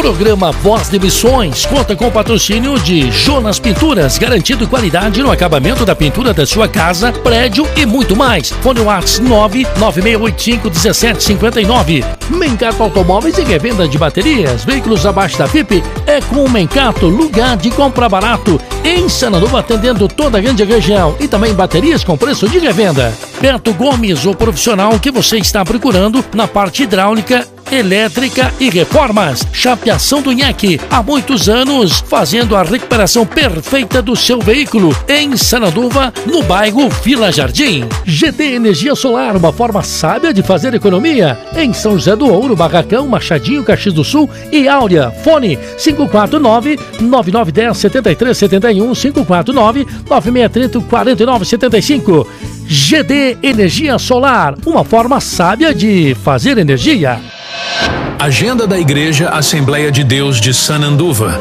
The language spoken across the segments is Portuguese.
Programa Voz de Missões conta com o patrocínio de Jonas Pinturas, garantindo qualidade no acabamento da pintura da sua casa, prédio e muito mais. Fone WhatsApp 996851759. Mencato Automóveis e revenda de baterias, veículos abaixo da FIP é com o Mencato, lugar de compra barato. Em Sananduva, atendendo toda a grande região e também baterias com preço de revenda. Beto Gomes, o profissional que você está procurando na parte hidráulica, elétrica e reformas. Chapeação do Nhaque, há muitos anos fazendo a recuperação perfeita do seu veículo. Em Sananduva, no bairro Vila Jardim. GD Energia Solar, uma forma sábia de fazer economia. Em São José do Ouro, Barracão, Machadinho, Caxias do Sul e Áurea. Fone 549-9910-7371, 549-9630-4975. GD Energia Solar, uma forma sábia de fazer energia. Agenda da Igreja Assembleia de Deus de Sananduva.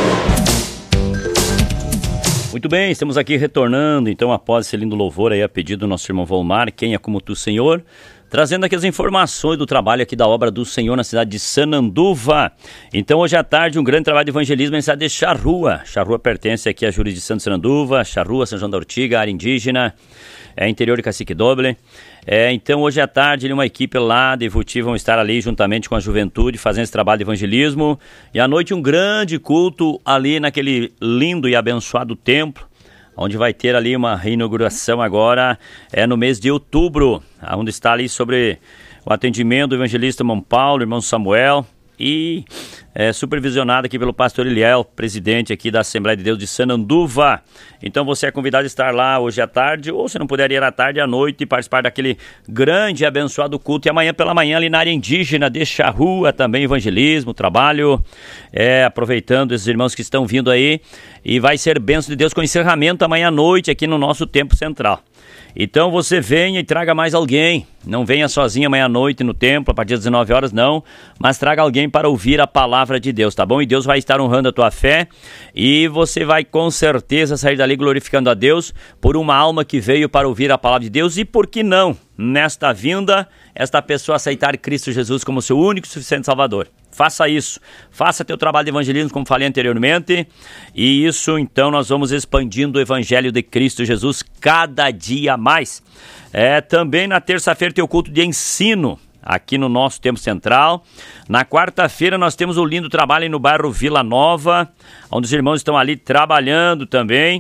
Muito bem, estamos aqui retornando, então, após esse lindo louvor aí a pedido do nosso irmão Volmar, Quem é como tu, Senhor, trazendo aqui as informações do trabalho aqui da obra do Senhor na cidade de Sananduva. Então, hoje à tarde, um grande trabalho de evangelismo na cidade de Charrua. Charrua pertence aqui à jurisdição de Sananduva, Charrua, São João da Ortiga, área indígena, interior de Cacique Doble. Então, hoje à tarde, uma equipe lá de Ivuti vão estar ali juntamente com a juventude fazendo esse trabalho de evangelismo. E à noite, um grande culto ali naquele lindo e abençoado templo, onde vai ter ali uma reinauguração agora, no mês de outubro, onde está ali sobre o atendimento do evangelista irmão Paulo, irmão Samuel, e supervisionado aqui pelo pastor Eliel, presidente aqui da Assembleia de Deus de Sananduva. Então você é convidado a estar lá hoje à tarde, ou se não puder ir à tarde, à noite, e participar daquele grande e abençoado culto. E amanhã pela manhã ali na área indígena de Charrua, também evangelismo, trabalho, aproveitando esses irmãos que estão vindo aí, e vai ser bênção de Deus com encerramento amanhã à noite aqui no nosso templo central. Então você venha e traga mais alguém, não venha sozinho amanhã à noite no templo, a partir das 19 horas não, mas traga alguém para ouvir a palavra de Deus, tá bom? E Deus vai estar honrando a tua fé e você vai com certeza sair dali glorificando a Deus por uma alma que veio para ouvir a palavra de Deus. E por que não, nesta vinda, esta pessoa aceitar Cristo Jesus como seu único e suficiente Salvador? Faça isso, faça teu trabalho de evangelismo, como falei anteriormente, e isso então nós vamos expandindo o Evangelho de Cristo Jesus cada dia mais. Também na terça-feira tem o culto de ensino aqui no nosso templo central. Na quarta-feira nós temos o lindo trabalho aí no bairro Vila Nova, onde os irmãos estão ali trabalhando também.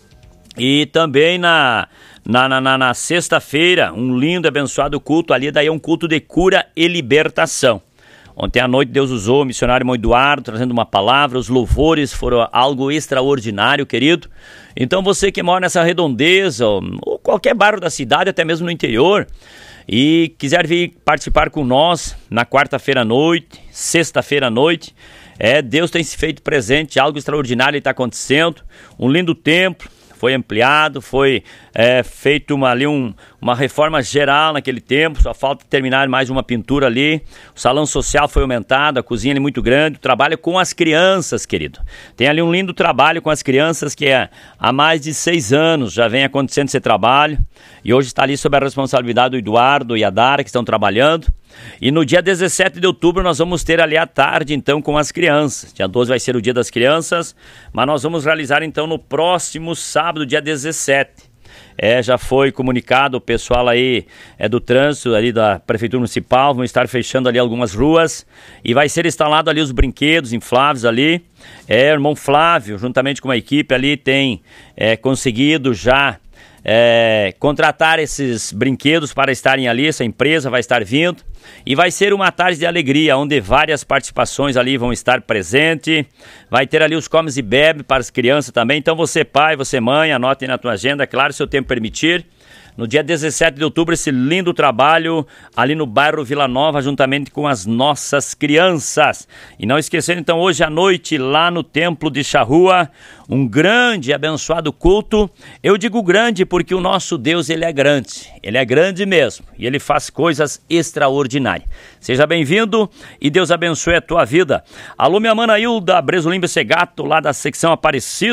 E também na sexta-feira, um lindo abençoado culto ali, daí é um culto de cura e libertação. Ontem à noite Deus usou o missionário irmão Eduardo trazendo uma palavra, os louvores foram algo extraordinário, querido. Então você que mora nessa redondeza, ou qualquer bairro da cidade, até mesmo no interior, e quiser vir participar com nós na quarta-feira à noite, sexta-feira à noite, Deus tem se feito presente, algo extraordinário está acontecendo, um lindo templo. Foi ampliado, foi feito uma reforma geral naquele tempo, só falta terminar mais uma pintura ali. O salão social foi aumentado, a cozinha ali muito grande, o trabalho com as crianças, querido. Tem ali um lindo trabalho com as crianças que há mais de 6 anos já vem acontecendo esse trabalho. E hoje está ali sob a responsabilidade do Eduardo e a Dara, que estão trabalhando. E no dia 17 de outubro nós vamos ter ali à tarde então com as crianças. Dia 12 vai ser o dia das crianças, mas nós vamos realizar então no próximo sábado, dia 17. Já foi comunicado o pessoal aí do trânsito ali da Prefeitura Municipal, vão estar fechando ali algumas ruas e vai ser instalado ali os brinquedos infláveis ali. O irmão Flávio, juntamente com uma equipe ali, tem conseguido já contratar esses brinquedos para estarem ali. Essa empresa vai estar vindo e vai ser uma tarde de alegria, onde várias participações ali vão estar presentes. Vai ter ali os comes e bebe para as crianças também. Então você pai, você mãe, anotem na tua agenda, claro, se o tempo permitir. No dia 17 de outubro, esse lindo trabalho ali no bairro Vila Nova, juntamente com as nossas crianças. E não esquecendo, então, hoje à noite, lá no Templo de Charrua, um grande e abençoado culto. Eu digo grande porque o nosso Deus, ele é grande mesmo, e ele faz coisas extraordinárias. Seja bem-vindo e Deus abençoe a tua vida. Alô, minha mana Hilda Bresolim Segato, lá da secção Aparecida.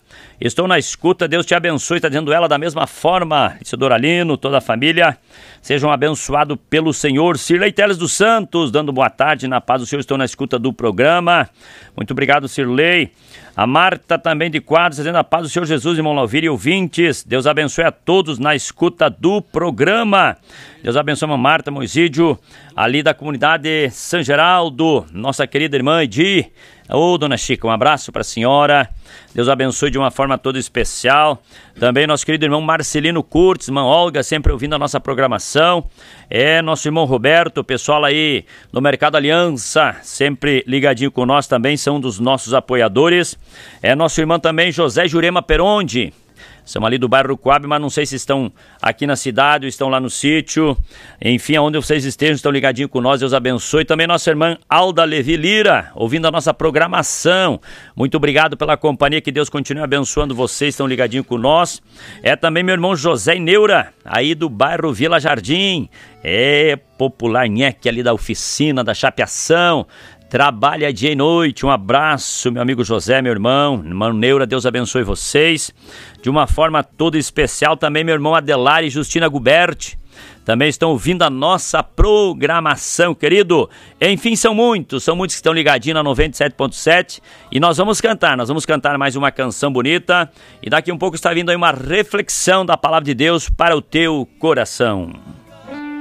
estou na escuta, Deus te abençoe, está dizendo ela da mesma forma. Isidora Lino, toda a família, sejam abençoados pelo Senhor. Cirlei Teles dos Santos, dando boa tarde, na paz do Senhor, estou na escuta do programa. Muito obrigado, Cirlei. A Marta também de Quadros, dizendo a paz do Senhor Jesus, irmão Lauvir e ouvintes. Deus abençoe a todos na escuta do programa. Deus abençoe a Marta Moisídio, ali da comunidade São Geraldo, nossa querida irmã Edi. Ô, dona Chica, um abraço para a senhora. Deus abençoe de uma forma toda especial. Também nosso querido irmão Marcelino Curtis, irmã Olga, sempre ouvindo a nossa programação. Nosso irmão Roberto, pessoal aí no Mercado Aliança, sempre ligadinho com nós também, são um dos nossos apoiadores. Nosso irmão também José Jurema Peronde. São ali do bairro Coab, mas não sei se estão aqui na cidade ou estão lá no sítio. Enfim, aonde vocês estejam, estão ligadinhos com nós, Deus abençoe. Também nossa irmã Alda Levi Lira, ouvindo a nossa programação. Muito obrigado pela companhia, que Deus continue abençoando vocês, estão ligadinhos com nós. Também meu irmão José Neura, aí do bairro Vila Jardim. Popular Nheque ali da oficina, da chapeação. Trabalha dia e noite. Um abraço, meu amigo José, meu irmão Neura, Deus abençoe vocês de uma forma toda especial. Também meu irmão Adelar e Justina Guberti também estão ouvindo a nossa programação, querido. Enfim, são muitos que estão ligadinhos na 97.7 e nós vamos cantar mais uma canção bonita e daqui um pouco está vindo aí uma reflexão da palavra de Deus para o teu coração.